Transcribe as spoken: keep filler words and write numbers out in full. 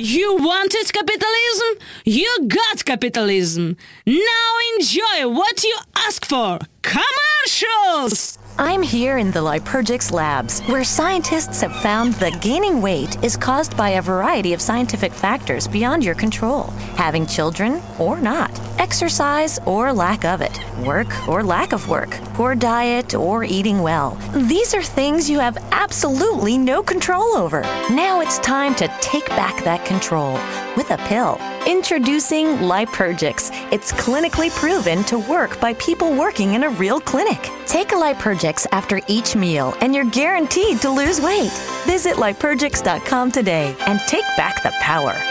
You wanted capitalism? You got capitalism. Now enjoy what you ask for. Commercials! I'm here in the Liturgix Labs, where scientists have found that gaining weight is caused by a variety of scientific factors beyond your control. Having children or not, exercise or lack of it, work or lack of work, poor diet or eating well. These are things you have absolutely no control over. Now it's time to take back that control with a pill. Introducing Liturgix. It's clinically proven to work by people working in a real clinic. Take a Liturgix after each meal and you're guaranteed to lose weight. Visit Liturgix dot com today and take back the power.